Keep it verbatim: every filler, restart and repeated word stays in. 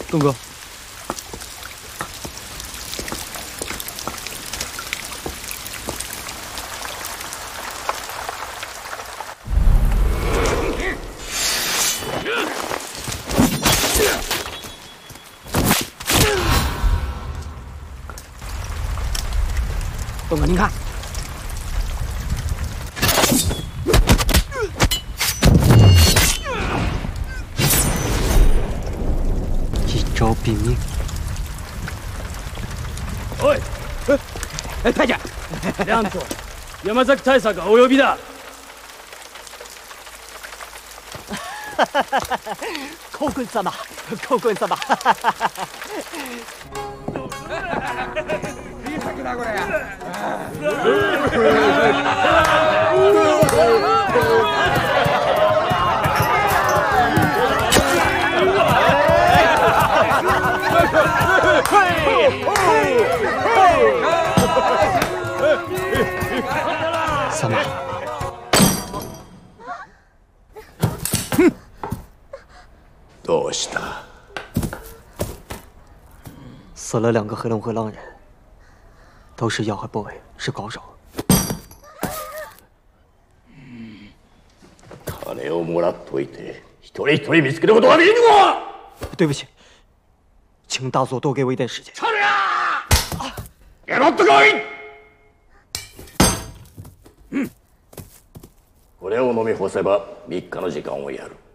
东哥，东哥，您看。 招毙命！ おい、え、大将、なんと山崎大佐がお呼びだ。 高君様、高君様。 いい酒だこれ。 三马， どうした？ 死了两个黑龙会浪人，都是要害 boy， 是高手。 金をもらっといて、一人一人見つけることができるのか？ 对不起，请大佐多给我一点时间。 チャルヤ！やろっとこい！うん。これを飲み干せば三日の時間をやる。